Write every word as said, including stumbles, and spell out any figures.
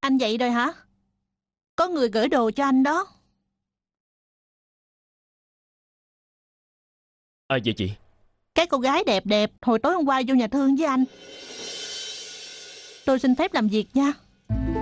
Anh dậy rồi hả? Có người gửi đồ cho anh đó. À vậy chị? Cái cô gái đẹp đẹp hồi tối hôm qua vô nhà thương với anh. Tôi xin phép làm việc nha.